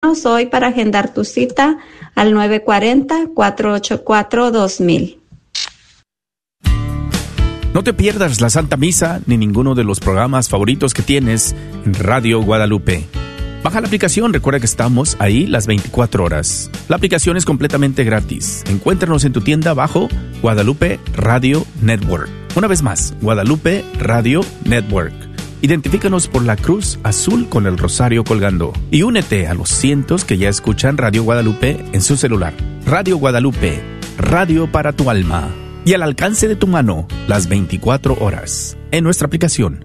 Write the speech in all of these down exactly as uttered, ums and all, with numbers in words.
hoy para agendar tu cita al nueve cuatro cero, cuatro ocho cuatro, dos mil. No te pierdas la Santa Misa ni ninguno de los programas favoritos que tienes en Radio Guadalupe. Baja la aplicación, recuerda que estamos ahí las veinticuatro horas. La aplicación es completamente gratis. Encuéntranos en tu tienda bajo Guadalupe Radio Network. Una vez más, Guadalupe Radio Network. Identifícanos por la cruz azul con el rosario colgando. Y únete a los cientos que ya escuchan Radio Guadalupe en su celular. Radio Guadalupe, radio para tu alma. Y al alcance de tu mano, las veinticuatro horas. En nuestra aplicación.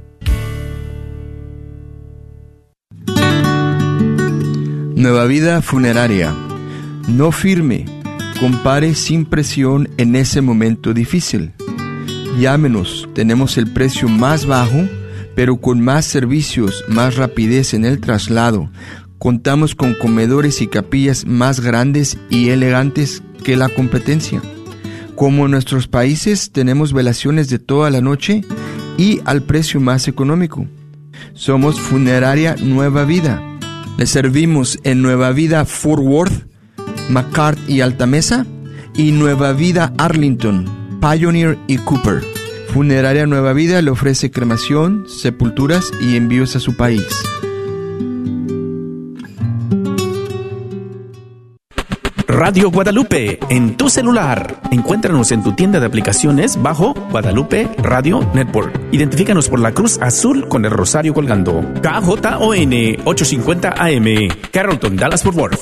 Nueva Vida Funeraria. No firme. Compare sin presión en ese momento difícil. Llámenos. Tenemos el precio más bajo, pero con más servicios, más rapidez en el traslado. Contamos con comedores y capillas más grandes y elegantes que la competencia. Como en nuestros países, tenemos velaciones de toda la noche y al precio más económico. Somos Funeraria Nueva Vida. Le servimos en Nueva Vida Fort Worth, McCart y Altamesa, y Nueva Vida Arlington, Pioneer y Cooper. Funeraria Nueva Vida le ofrece cremación, sepulturas y envíos a su país. Radio Guadalupe, en tu celular. Encuéntranos en tu tienda de aplicaciones bajo Guadalupe Radio Network. Identifícanos por la cruz azul con el rosario colgando. K J O N ochocientos cincuenta A M, Carrollton, Dallas, Fort Worth.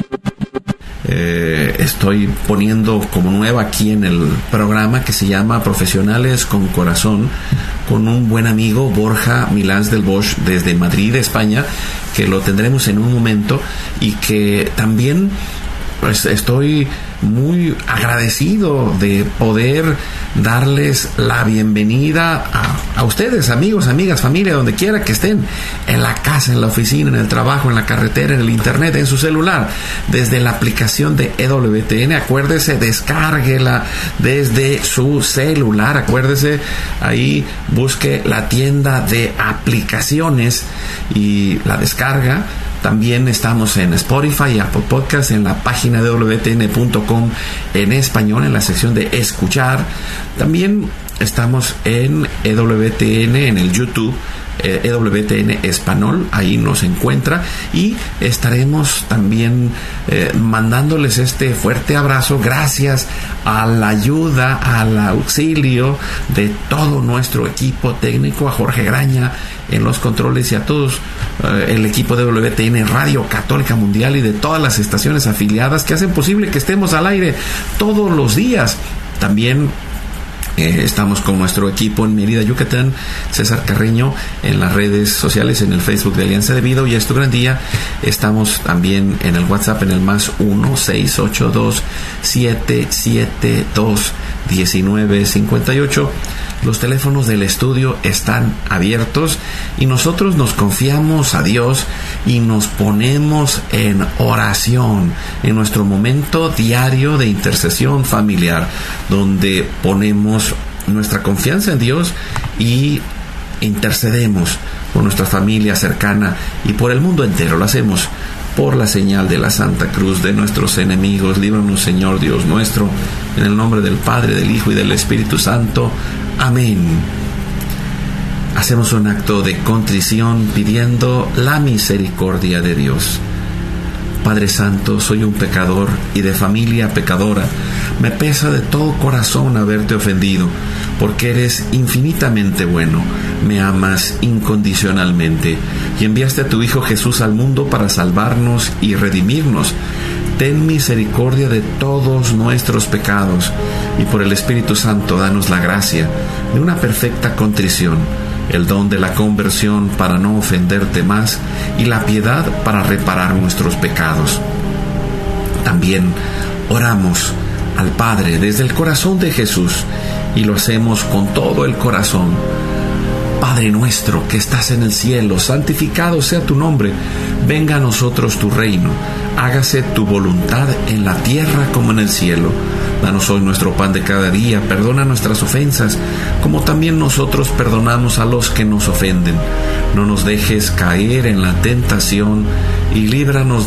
Eh, estoy poniendo como nueva aquí en el programa que se llama Profesionales con Corazón, con un buen amigo, Borja Milans del Bosch, desde Madrid, España, que lo tendremos en un momento, y que también pues estoy muy agradecido de poder darles la bienvenida a, a ustedes, amigos, amigas, familia, donde quiera que estén, en la casa, en la oficina, en el trabajo, en la carretera, en el internet, en su celular, desde la aplicación de E W T N. Acuérdese, descárguela desde su celular. Acuérdese, ahí busque la tienda de aplicaciones y la descarga. También estamos en Spotify y Apple Podcast, en la página de E W T N punto com en español, en la sección de escuchar. También estamos en E W T N, en el YouTube, eh, E W T N Español, ahí nos encuentra, y estaremos también eh, mandándoles este fuerte abrazo gracias a la ayuda, al auxilio de todo nuestro equipo técnico, a Jorge Graña en los controles y a todos uh, el equipo de E W T N Radio Católica Mundial y de todas las estaciones afiliadas que hacen posible que estemos al aire todos los días. También eh, estamos con nuestro equipo en Mérida, Yucatán, César Carreño, en las redes sociales, en el Facebook de Alianza de Vida. Hoy es tu gran día. Estamos también en el WhatsApp, en el más uno seis ocho dos siete siete dos uno nueve cinco ocho. Los teléfonos del estudio están abiertos y nosotros nos confiamos a Dios y nos ponemos en oración en nuestro momento diario de intercesión familiar, donde ponemos nuestra confianza en Dios y intercedemos por nuestra familia cercana y por el mundo entero. Lo hacemos por la señal de la Santa Cruz de nuestros enemigos. Líbranos, Señor Dios nuestro, en el nombre del Padre, del Hijo y del Espíritu Santo. Amén. Hacemos un acto de contrición pidiendo la misericordia de Dios. Padre Santo, soy un pecador y de familia pecadora. Me pesa de todo corazón haberte ofendido, porque eres infinitamente bueno, me amas incondicionalmente y enviaste a tu Hijo Jesús al mundo para salvarnos y redimirnos. Ten misericordia de todos nuestros pecados y por el Espíritu Santo danos la gracia de una perfecta contrición, el don de la conversión para no ofenderte más y la piedad para reparar nuestros pecados. También oramos al Padre desde el corazón de Jesús y lo hacemos con todo el corazón. Padre nuestro que estás en el cielo, santificado sea tu nombre. Venga a nosotros tu reino. Hágase tu voluntad en la tierra como en el cielo. Danos hoy nuestro pan de cada día. Perdona nuestras ofensas, como también nosotros perdonamos a los que nos ofenden. No nos dejes caer en la tentación y líbranos